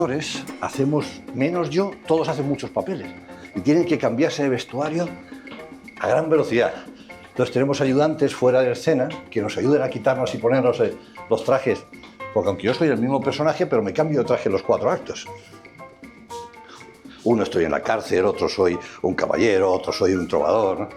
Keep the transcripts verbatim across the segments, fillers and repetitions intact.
actores hacemos menos yo, todos hacen muchos papeles y tienen que cambiarse de vestuario a gran velocidad. Entonces tenemos ayudantes fuera de escena que nos ayuden a quitarnos y ponernos eh, los trajes, porque aunque yo soy el mismo personaje, pero me cambio de traje en los cuatro actos. Uno estoy en la cárcel, otro soy un caballero, otro soy un trovador, ¿no?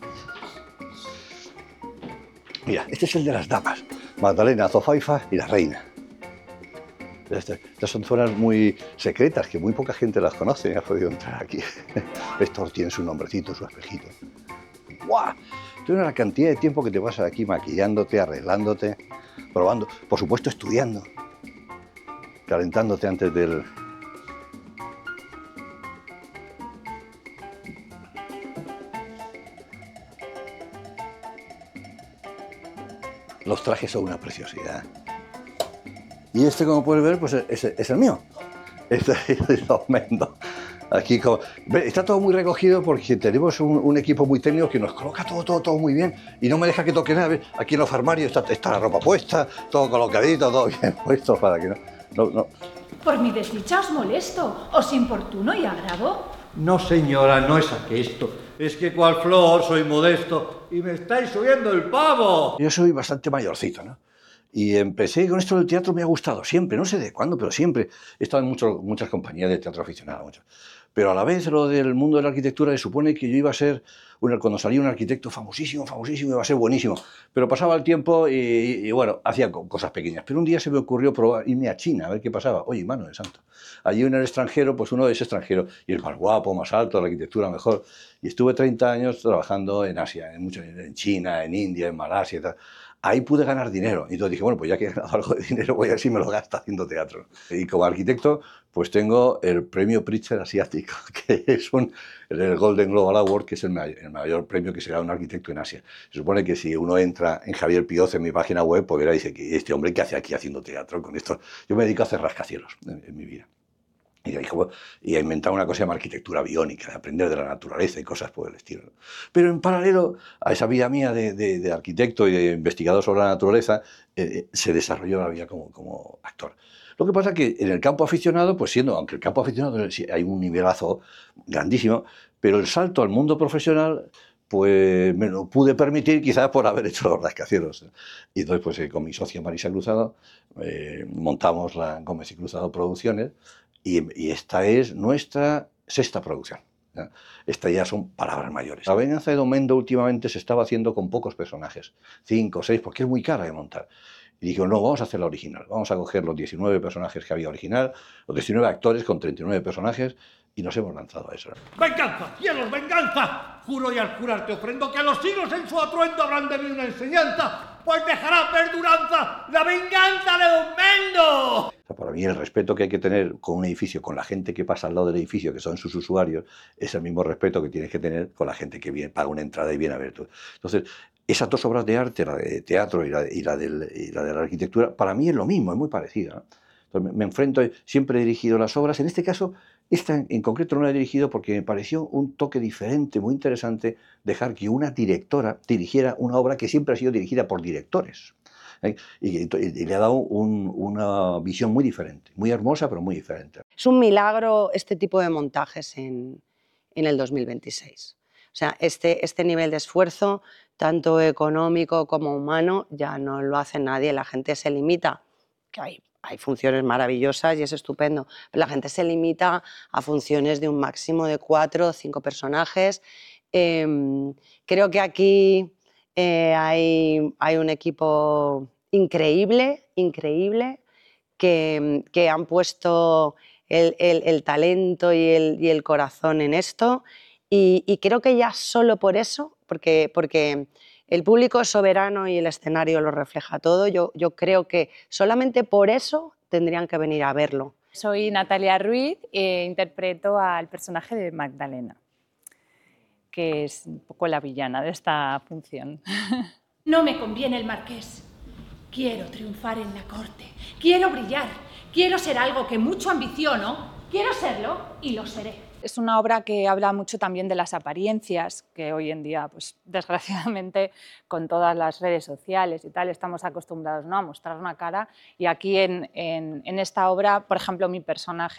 Mira, este es el de las damas, Magdalena, Zofaifa y la reina. Estas son zonas muy secretas que muy poca gente las conoce y ha podido entrar aquí. Esto tiene su nombrecito, su espejito. ¡Guau! Tienes una cantidad de tiempo que te pasas aquí maquillándote, arreglándote, probando, por supuesto estudiando, calentándote antes del... Los trajes son una preciosidad. Y este, como puedes ver, pues es, es el mío. Este es Aumento. Aquí como, está todo muy recogido porque tenemos un, un equipo muy técnico que nos coloca todo, todo, todo muy bien y no me deja que toque nada. Aquí en los armarios está, está la ropa puesta, todo colocadito, todo bien puesto para que no, no, no. Por mi desdicha os molesto, os importuno y agravo. No, señora, no es aquesto. Es que cual flor soy modesto y me estáis subiendo el pavo. Yo soy bastante mayorcito, ¿no? Y empecé con esto del teatro, me ha gustado siempre, no sé de cuándo, pero siempre. He estado en mucho, muchas compañías de teatro aficionado, muchas. Pero a la vez lo del mundo de la arquitectura se supone que yo iba a ser, bueno, cuando salía un arquitecto famosísimo, famosísimo, iba a ser buenísimo. Pero pasaba el tiempo y, y, y bueno, hacía cosas pequeñas. Pero un día se me ocurrió probar, irme a China a ver qué pasaba. Oye, mano de santo. Allí en el extranjero, pues uno es extranjero y es más guapo, más alto, la arquitectura mejor. Y estuve treinta años trabajando en Asia, en, mucho, en China, en India, en Malasia y tal. Ahí pude ganar dinero. Y entonces dije, bueno, pues ya que he ganado algo de dinero, voy a ver si me lo gasto haciendo teatro. Y como arquitecto, pues tengo el premio Pritzker asiático, que es un, el Golden Global Award, que es el mayor, el mayor premio que se da a un arquitecto en Asia. Se supone que si uno entra en Javier Pioz, en mi página web, pues verá, dice, que este hombre, ¿qué hace aquí haciendo teatro? Con esto, yo me dedico a hacer rascacielos en, en mi vida. Y, dijo, y a inventar una cosa llamada arquitectura biónica, de aprender de la naturaleza y cosas por el estilo. Pero en paralelo a esa vida mía de, de, de arquitecto y de investigador sobre la naturaleza, eh, se desarrolló la vida como, como actor. Lo que pasa es que en el campo aficionado, pues siendo, aunque el campo aficionado hay un nivelazo grandísimo, pero el salto al mundo profesional, pues me lo pude permitir quizás por haber hecho los rascacielos. Y entonces, pues eh, con mi socia Marisa Cruzado, eh, montamos la Gómez y Cruzado Producciones, Y, y esta es nuestra sexta producción. ¿Ya? Estas ya son palabras mayores. La venganza de Don Mendo últimamente se estaba haciendo con pocos personajes, cinco o seis, porque es muy cara de montar. Y dije, no, vamos a hacer la original. Vamos a coger los diecinueve personajes que había original, los diecinueve actores con treinta y nueve personajes, y nos hemos lanzado a eso. ¡Venganza! ¡Cielos, venganza! Juro y al jurar te ofrendo que a los siglos en su atuendo habrán de mí una enseñanza, pues dejará perduranza la venganza de Don Mendo. O sea, para mí el respeto que hay que tener con un edificio, con la gente que pasa al lado del edificio, que son sus usuarios, es el mismo respeto que tienes que tener con la gente que viene, paga una entrada y viene a ver todo. Entonces, esas dos obras de arte, la de teatro y la de, y la del, y la de la arquitectura, para mí es lo mismo, es muy parecida, ¿no? Entonces, me, me enfrento, siempre he dirigido las obras, en este caso, esta en, en concreto no la he dirigido porque me pareció un toque diferente, muy interesante, dejar que una directora dirigiera una obra que siempre ha sido dirigida por directores. ¿eh? Y, y, y le ha dado un, una visión muy diferente, muy hermosa, pero muy diferente. Es un milagro este tipo de montajes en, en el dos mil veintiséis. O sea, este, este nivel de esfuerzo, tanto económico como humano, ya no lo hace nadie. La gente se limita, que hay, hay funciones maravillosas y es estupendo, pero la gente se limita a funciones de un máximo de cuatro o cinco personajes. Eh, creo que aquí eh, hay, hay un equipo increíble, increíble, que, que han puesto el, el, el talento y el, y el corazón en esto. Y, y creo que ya solo por eso, porque, porque el público es soberano y el escenario lo refleja todo, yo, yo creo que solamente por eso tendrían que venir a verlo. Soy Natalia Ruiz e interpreto al personaje de Magdalena, que es un poco la villana de esta función. No me conviene el marqués. Quiero triunfar en la corte, quiero brillar, quiero ser algo que mucho ambiciono, quiero serlo y lo seré. Es una obra que habla mucho también de las apariencias, que hoy en día, pues, desgraciadamente, con todas las redes sociales y tal, estamos acostumbrados, ¿no?, a mostrar una cara. Y aquí en, en, en esta obra, por ejemplo, mi personaje